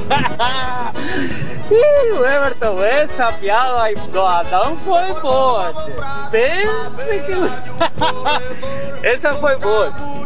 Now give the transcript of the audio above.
Ih, Everton, essa piada aí do Adão foi boa, tchê. Pense que... Essa foi boa.